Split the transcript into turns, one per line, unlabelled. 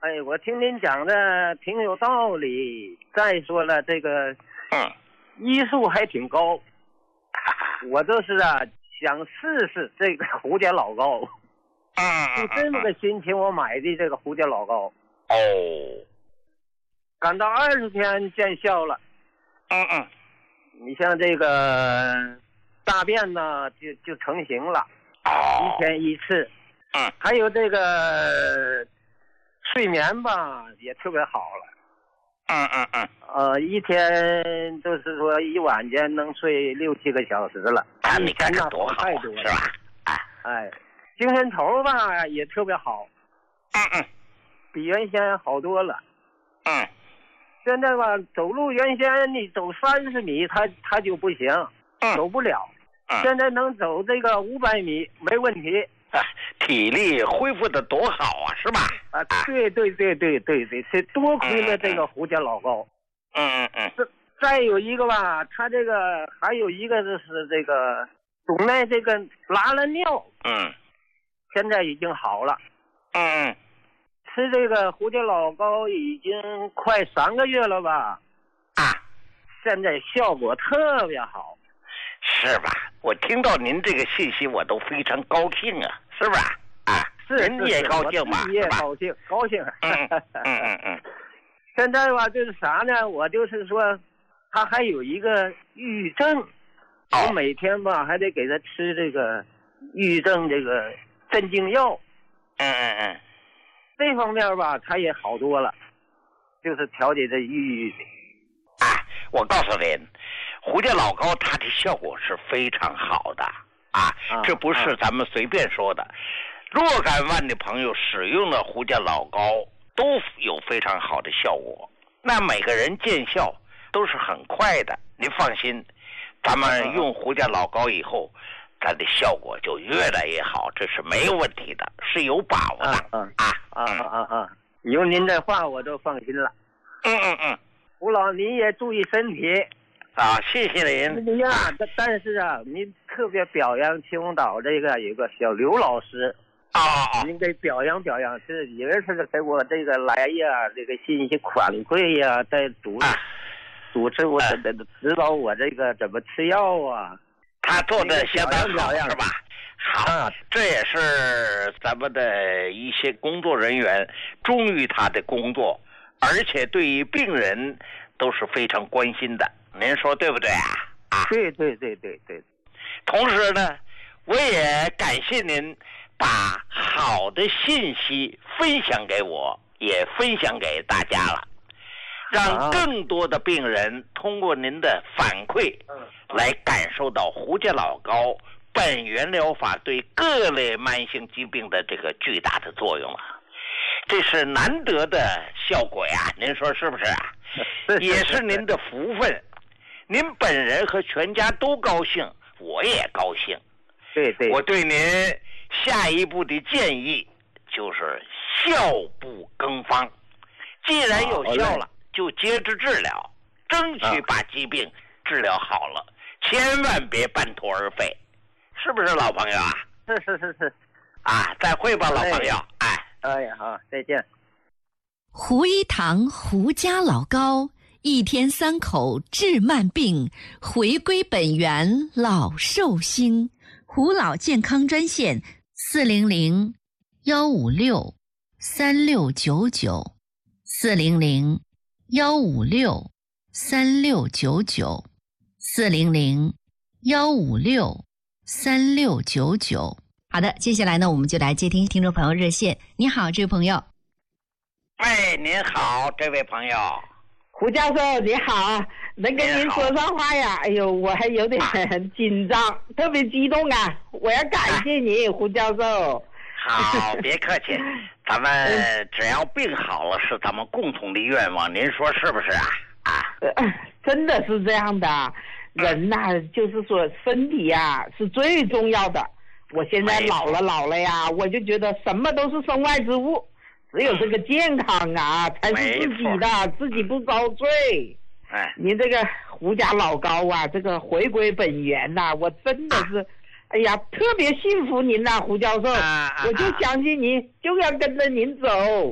哎，我听您讲的挺有道理。再说了，这个医术还挺高。我就是想试试这个胡家老高。就这么个心情，我买的这个胡家老高。
哦，
赶到20天见效了。你像这个大便呢，就成型了，1天1次。还有这个睡眠吧，也特别好了。1天就是说一晚间能睡6、7个小时了。
你看这多好，
太多了，
是吧？
哎，精神头吧也特别好。比原先好多了。现在吧，走路原先你走30米，他就不行，走不了。现在能走这个500米没问题。
体力恢复的多好啊，是吧？
对，是多亏了这个胡家老高。再有一个吧，他这个还有一个就是这个总奈这个拉了尿。现在已经好了。吃这个胡家老高已经快3个月了吧？现在效果特别好。
是吧？我听到您这个信息，我都非常高兴啊，是吧？您也高兴吧？
也高兴。现在吧，就是啥呢？我就是说，他还有一个抑郁症，我每天吧还得给他吃这个抑郁症这个镇静药。这方面吧，他也好多了，就是调节这抑郁。
我告诉您，胡家老高它的效果是非常好的这不是咱们随便说的。若干万的朋友使用了胡家老高都有非常好的效果，那每个人见效都是很快的。您放心，咱们用胡家老高以后，它的效果就越来越好，这是没有问题的，是有把握的。
有您这话我就放心了。胡老，您也注意身体。
谢谢您。
但是您特别表扬秦皇岛这个有个小刘老师。您得表扬表扬，是也是给我这个来呀，这个信息反馈呀，在主持我指导我这个怎么吃药啊。
他做的相当好，是吧？好，这也是咱们的一些工作人员忠于他的工作，而且对于病人都是非常关心的。您说对不对啊？
对。
同时呢，我也感谢您把好的信息分享给我，也分享给大家了，让更多的病人通过您的反馈来感受到胡家老高本源疗法对各类慢性疾病的这个巨大的作用这是难得的效果呀，您说是不是也是您的福分。您本人和全家都高兴，我也高兴。
对。
我对您下一步的建议就是效不更方，既然有效了，就接着治疗，争取把疾病治疗好了，千万别半途而废，是不是老朋友啊？
是。
再会吧，老朋友。
好，再见。
胡一堂胡家老高，1天3口治慢病，回归本源老寿星。胡老健康专线400-156-3699，400-156-3699。好的，接下来呢，我们就来接听听众朋友热线。你好，这位朋友。
您好，这位朋友。
胡教授你好，能跟您说上话呀？哎呦，我还有点紧张，特别激动啊！我要感谢你，胡教授。
好，别客气，咱们只要病好了，是咱们共同的愿望，您说是不是
真的是这样的，人就是说身体是最重要的。我现在老了呀，我就觉得什么都是身外之物，只有这个健康才是自己的，自己不遭罪。您这个胡家老高这个回归本源我真的是哎呀特别信服您胡教授，我就相信您，就要跟着您走。